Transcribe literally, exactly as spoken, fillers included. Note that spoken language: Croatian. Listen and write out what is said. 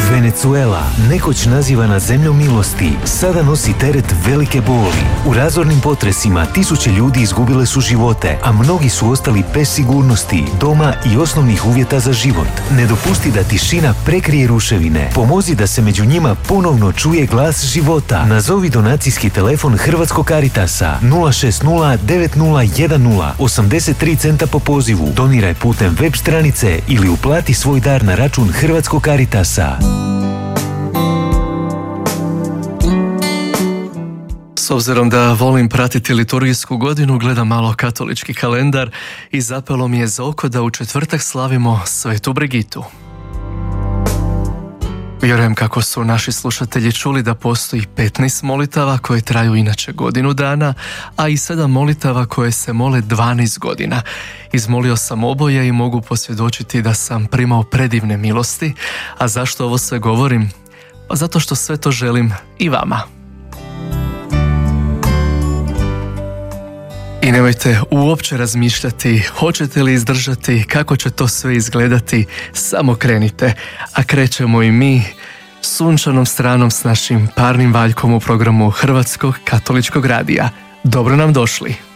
Venezuela, nekoć nazivana zemljom milosti, sada nosi teret velike boli. U razornim potresima tisuće ljudi izgubile su živote, a mnogi su ostali bez sigurnosti, doma i osnovnih uvjeta za život. Ne dopusti da tišina prekrije ruševine. Pomozi da se među njima ponovno čuje glas života. Nazovi donacijski telefon Hrvatskog Caritasa nula šest nula devet nula jedan nula osamdeset tri centa po pozivu. Doniraj putem web stranice ili uplati svoj dar na račun Hrvatskog Caritasa. S obzirom da volim pratiti liturgijsku godinu, gledam malo katolički kalendar i zapelo mi je za oko da u četvrtak slavimo Svetu Brigitu. Vjerujem kako su naši slušatelji čuli da postoji petnaest molitava koje traju inače godinu dana, a i sedam molitava koje se mole dvanaest godina. Izmolio sam oboje i mogu posvjedočiti da sam primao predivne milosti. A zašto ovo sve govorim? Pa zato što sve to želim i vama. I nemojte uopće razmišljati hoćete li izdržati, kako će to sve izgledati, samo krenite, a krećemo i mi sunčanom stranom s našim parnim valjkom u programu Hrvatskog katoličkog radija. Dobro nam došli!